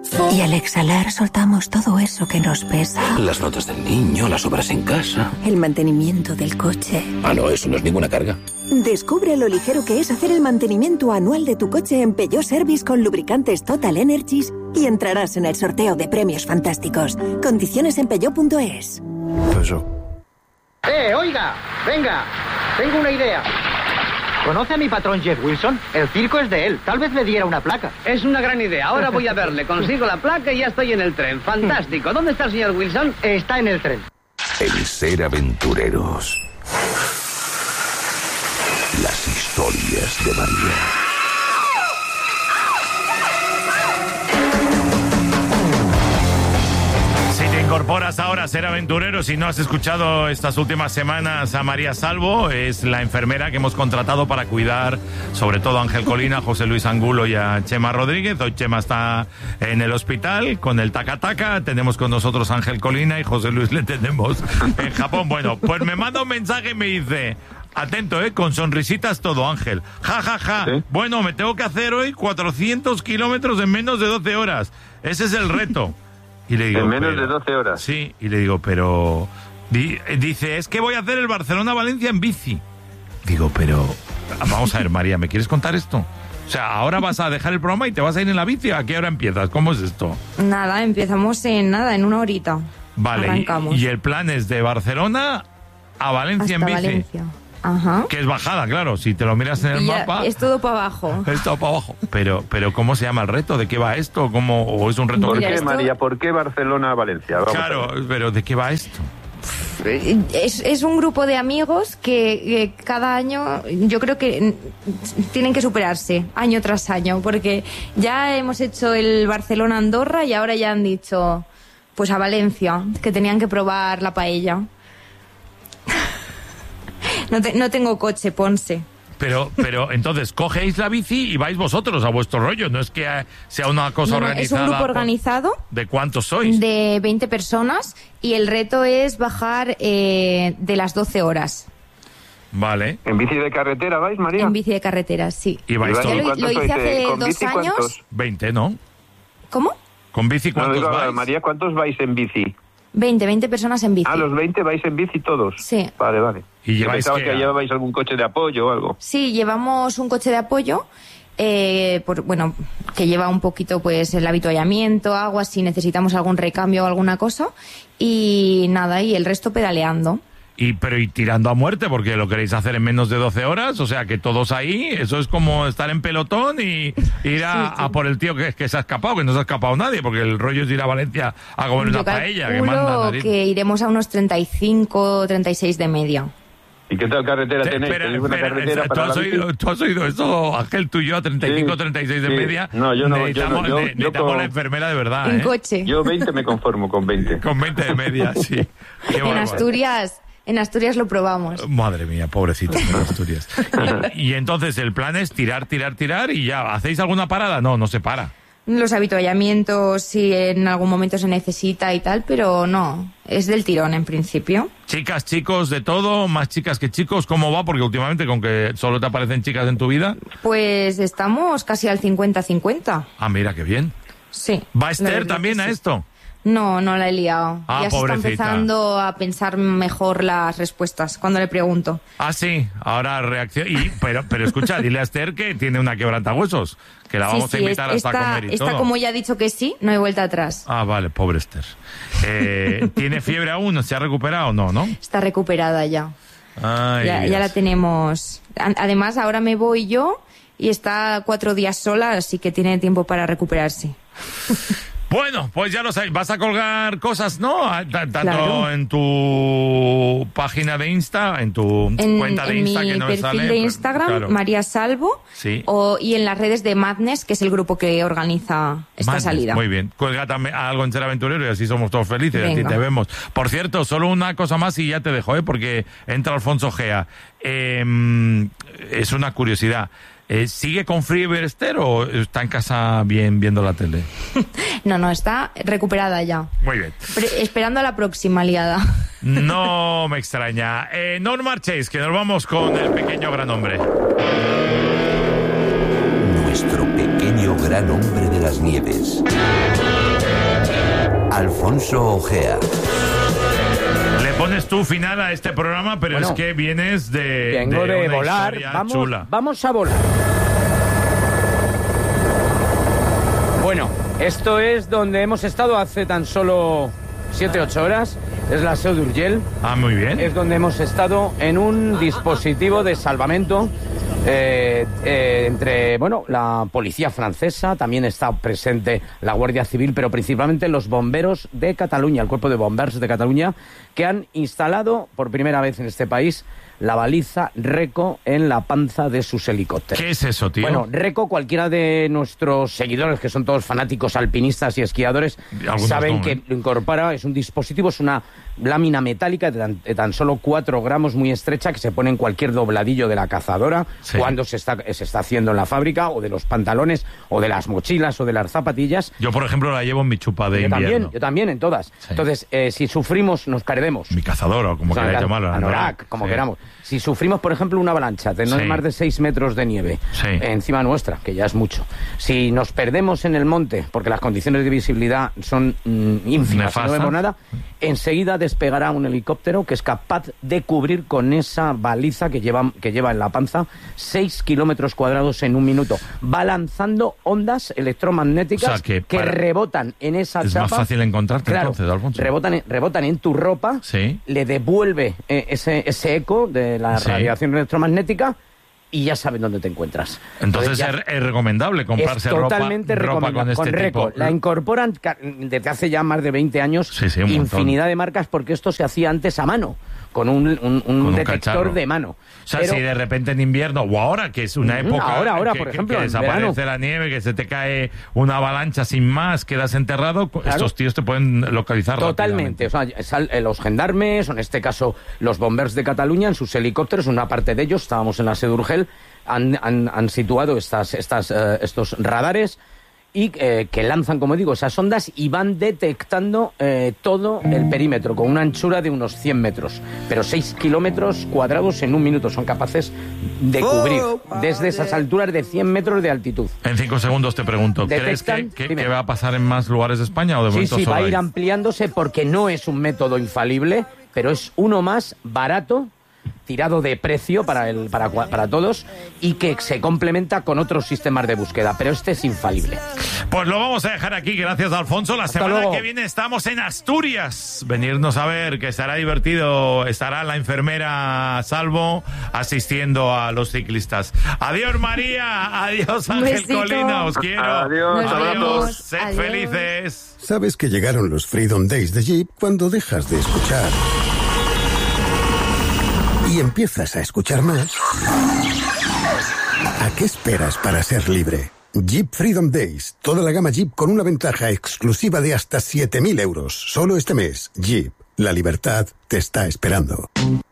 Y al exhalar soltamos todo eso que nos pesa. Las notas del niño, las obras en casa. El mantenimiento del coche. Ah, no, eso no es ninguna carga. Descubre lo ligero que es hacer el mantenimiento anual de tu coche en Peugeot Service con lubricantes Total Energies y entrarás en el sorteo de premios fantásticos. Condiciones en peugeot.es. Oiga, venga, tengo una idea. ¿Conoce a mi patrón Jeff Wilson? El circo es de él, tal vez le diera una placa. Es una gran idea, ahora voy a verle, consigo la placa y ya estoy en el tren. Fantástico, ¿dónde está el señor Wilson? Está en el tren. El ser aventureros. Las historias de María. Si te incorporas ahora a Ser Aventureros y no has escuchado estas últimas semanas a María Salvo, es la enfermera que hemos contratado para cuidar sobre todo a Ángel Colina, José Luis Angulo y a Chema Rodríguez. Hoy Chema está en el hospital con el taca-taca. Tenemos con nosotros a Ángel Colina y José Luis le tenemos en Japón. Bueno, pues me manda un mensaje y me dice... Atento, con sonrisitas todo, Ángel. Ja, ja, ja. ¿Sí? Bueno, me tengo que hacer hoy 400 kilómetros en menos de 12 horas. Ese es el reto. Y le digo, en menos de 12 horas. Sí, y le digo, pero... Dice, es que voy a hacer el Barcelona-Valencia en bici. Digo, pero... Vamos a ver, María, ¿me quieres contar esto? O sea, ahora vas a dejar el programa y te vas a ir en la bici. ¿A qué hora empiezas? ¿Cómo es esto? Nada, empezamos en una horita. Vale, arrancamos. Y el plan es de Barcelona a Valencia hasta en bici. Valencia. Ajá. Que es bajada, claro, si te lo miras en el mapa... Es todo para abajo. Es todo para abajo. Pero ¿cómo se llama el reto? ¿De qué va esto? ¿O es un reto? ¿Por que... qué, esto... María? ¿Por qué Barcelona-Valencia? Claro, pero ¿de qué va esto? Es un grupo de amigos que cada año yo creo que tienen que superarse año tras año, porque ya hemos hecho el Barcelona-Andorra y ahora ya han dicho pues a Valencia, que tenían que probar la paella. No tengo coche, Ponce. Pero entonces, cogéis la bici y vais vosotros a vuestro rollo. No es que sea una cosa organizada. Es un grupo organizado. ¿De cuántos sois? De 20 personas. Y el reto es bajar de las 12 horas. Vale. ¿En bici de carretera vais, María? En bici de carretera, sí. ¿Y vais todos? Lo hice hace 2 años. ¿Cuántos? 20, ¿no? ¿Cómo? ¿Con bici cuántos vais? María, ¿cuántos vais en bici? 20 personas en bici. Ah, los 20 vais en bici todos. Sí. Vale. ¿Y lleváis pensaba que llevabais algún coche de apoyo o algo. Sí, llevamos un coche de apoyo, que lleva un poquito pues el avituallamiento, agua, si necesitamos algún recambio o alguna cosa, y nada, y el resto pedaleando. Pero tirando a muerte, porque lo queréis hacer en menos de 12 horas, o sea, que todos ahí, eso es como estar en pelotón y ir a por el tío que se ha escapado, que no se ha escapado nadie, porque el rollo es ir a Valencia a comer una paella. Yo calculo que iremos a unos 35, 36 de media. ¿Y qué tal carretera tenéis? ¿Tú has oído eso, Ángel, tú y yo, a 35, sí, 36 de media? No, yo no. Necesitamos la enfermera de verdad. En coche. Yo 20 me conformo con 20. Con 20 de media, sí. En Asturias lo probamos. Madre mía, pobrecito en Asturias. Y entonces el plan es tirar y ya. ¿Hacéis alguna parada? No se para. Los avituallamientos, si en algún momento se necesita y tal, pero no, es del tirón en principio. Chicas, chicos, de todo, más chicas que chicos, ¿cómo va? Porque últimamente con que solo te aparecen chicas en tu vida. Pues estamos casi al 50-50. Ah, mira, qué bien. Sí. ¿Va Esther también a esto? No la he liado. Ya pobrecita. Se está empezando a pensar mejor las respuestas cuando le pregunto. Ah, sí, ahora reacciona. Pero escucha, dile a Esther que tiene una quebrantahuesos, que la vamos a invitar hasta a comer y todo. Está como ya ha dicho que sí, no hay vuelta atrás. Ah, vale, pobre Esther. ¿Tiene fiebre aún? ¿Se ha recuperado? No. Está recuperada ya. Ay, ya la tenemos. Además, ahora me voy yo y está 4 días sola, así que tiene tiempo para recuperarse. Bueno, pues ya lo sabéis, vas a colgar cosas, ¿no? Tanto claro. En tu página de Insta, en tu cuenta de Insta que no me sale. En mi perfil de Instagram, claro. María Salvo, sí. Y en las redes de Madness, que es el grupo que organiza esta salida. Muy bien, cuelga también algo en Ser Aventurero y así somos todos felices, Venga. Aquí te vemos. Por cierto, solo una cosa más y ya te dejo, porque entra Alfonso Gea. Es una curiosidad. ¿Sigue con fiebre Esther o está en casa bien viendo la tele? No, está recuperada ya. Muy bien. Esperando a la próxima liada. No me extraña. No os marchéis, que nos vamos con el pequeño gran hombre. Nuestro pequeño gran hombre de las nieves. Alfonso Ojea. Le pones tú final a este programa, pero es que vienes Vengo de una volar. historia chula. Vamos a volar. Bueno, esto es donde hemos estado hace tan solo 7-8 horas. Es la Seu d'Urgell. Ah, muy bien. Es donde hemos estado en un dispositivo de salvamento entre, la policía francesa, también está presente la Guardia Civil, pero principalmente los bomberos de Cataluña, el cuerpo de bomberos de Cataluña, que han instalado por primera vez en este país la baliza Reco en la panza de sus helicópteros. ¿Qué es eso, tío? Bueno, Reco, cualquiera de nuestros seguidores, que son todos fanáticos alpinistas y esquiadores, saben que lo incorpora, es un dispositivo, es una lámina metálica de tan solo 4 gramos, muy estrecha, que se pone en cualquier dobladillo de la cazadora, cuando se está haciendo en la fábrica, o de los pantalones, o de las mochilas, o de las zapatillas. Yo, por ejemplo, la llevo en mi chupa de invierno. Yo también, en todas. Sí. Entonces, si sufrimos, nos caeremos. Mi cazadora, o como queráis llamarlo. Anorak, como queramos. Si sufrimos, por ejemplo, una avalancha de no más de 6 metros de nieve encima nuestra, que ya es mucho. Si nos perdemos en el monte, porque las condiciones de visibilidad son ínfimas, y no vemos nada, enseguida despegará un helicóptero que es capaz de cubrir con esa baliza que lleva en la panza 6 kilómetros cuadrados en un minuto. Va lanzando ondas electromagnéticas que rebotan en esa chapa. Es más fácil encontrarte, entonces, Alfonso. Rebotan en tu ropa, le devuelve ese eco de la radiación electromagnética y ya saben dónde te encuentras. Entonces es recomendable comprarse ropa con este Reco. La incorporan desde hace ya más de 20 años infinidad de marcas, porque esto se hacía antes a mano, con un detector de mano. O sea, si de repente en invierno, o ahora, que es una época ahora, por ejemplo, que desaparece la nieve, que se te cae una avalancha sin más, quedas enterrado, estos tíos te pueden localizar totalmente. O sea, los gendarmes, o en este caso los bomberos de Cataluña, en sus helicópteros, una parte de ellos, estábamos en la Seu d'Urgell, han situado estos radares y que lanzan, como digo, esas ondas y van detectando todo el perímetro con una anchura de unos 100 metros, pero 6 kilómetros cuadrados en un minuto son capaces de cubrir desde esas alturas de 100 metros de altitud. En 5 segundos te pregunto, ¿crees que va a pasar en más lugares de España o de momento solo va a ir ampliándose, porque no es un método infalible, pero es uno más barato, tirado de precio para todos, y que se complementa con otros sistemas de búsqueda, pero este es infalible. Pues lo vamos a dejar aquí, gracias, Alfonso. La semana que viene estamos en Asturias. Venirnos a ver, que estará divertido. Estará la enfermera Salvo asistiendo a los ciclistas. Adiós, María. Adiós, Ángel Colina. Os quiero. Adiós. Sed felices. Sabes que llegaron los Freedom Days de Jeep cuando dejas de escuchar y empiezas a escuchar más. ¿A qué esperas para ser libre? Jeep Freedom Days. Toda la gama Jeep con una ventaja exclusiva de hasta 7.000 euros. Solo este mes. Jeep. La libertad te está esperando.